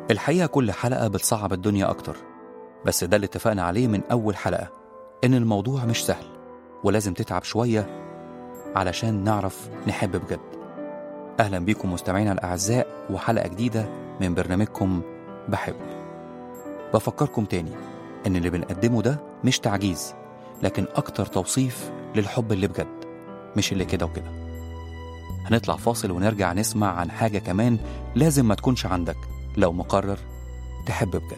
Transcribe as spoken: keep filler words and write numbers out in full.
الحقيقة كل حلقة بتصعب الدنيا أكتر، بس ده اللي اتفقنا عليه من أول حلقة، إن الموضوع مش سهل ولازم تتعب شوية علشان نعرف نحب بجد. أهلا بيكم مستمعينا الأعزاء وحلقة جديدة من برنامجكم بحب. بفكركم تاني إن اللي بنقدمه ده مش تعجيز، لكن أكتر توصيف للحب اللي بجد، مش اللي كده وكده. هنطلع فاصل ونرجع نسمع عن حاجة كمان لازم ما تكونش عندك لو مقرر تحب بجد.